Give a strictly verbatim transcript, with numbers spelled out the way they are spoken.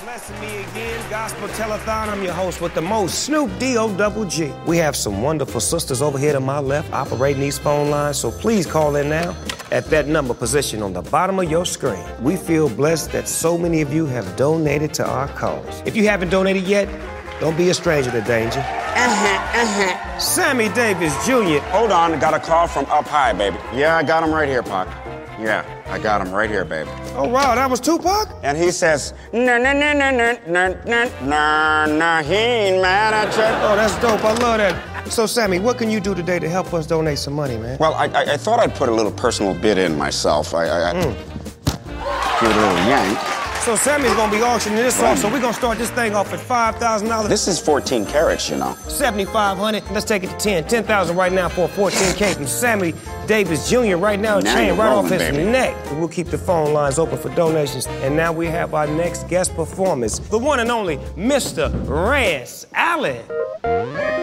Blessing me again, Gospel Telethon. I'm your host with the most, Snoop D O double G. We have some wonderful sisters over here to my left operating these phone lines, so please call in now at that number positioned on the bottom of your screen. We feel blessed that so many of you have donated to our cause. If you haven't donated yet, don't be a stranger to danger. Uh-huh, uh-huh. Sammy Davis Junior Hold on, I got a call from up high, baby. Yeah, I got him right here, Pac. Yeah, I got him right here, baby. Oh, wow, that was Tupac? And he says, no, no, no, no, no, no, no, no, no, he ain't mad at you. Oh, that's dope. I love that. So, Sammy, what can you do today to help us donate some money, man? Well, I, I, I thought I'd put a little personal bid in myself. I, I, I mm. give it a little yank. So Sammy's gonna be auctioning this off, so we're gonna start this thing off at five thousand dollars. This is fourteen carats, you know. seventy-five hundred, let's take it to ten. ten thousand right now for a fourteen K from Sammy Davis Junior right now, now chain right rolling, off his baby. neck. And we'll keep the phone lines open for donations. And now we have our next guest performance, the one and only Mister Rance Allen.